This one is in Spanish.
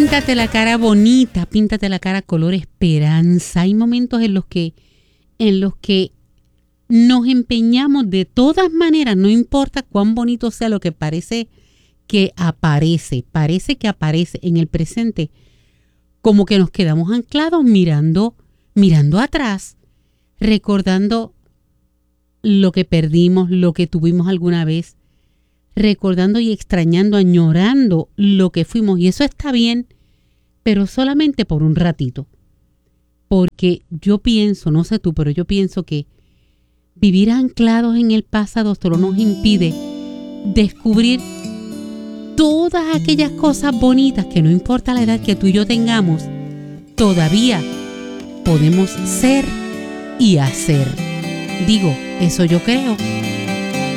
Píntate la cara bonita, píntate la cara color esperanza. Hay momentos en los que nos empeñamos de todas maneras, no importa cuán bonito sea lo que parece que aparece en el presente, como que nos quedamos anclados mirando atrás, recordando lo que perdimos, lo que tuvimos alguna vez, recordando y extrañando, añorando lo que fuimos. Y eso está bien, pero solamente por un ratito. Porque yo pienso, no sé tú, pero yo pienso que vivir anclados en el pasado solo nos impide descubrir todas aquellas cosas bonitas que no importa la edad que tú y yo tengamos, todavía podemos ser y hacer. Digo, eso yo creo.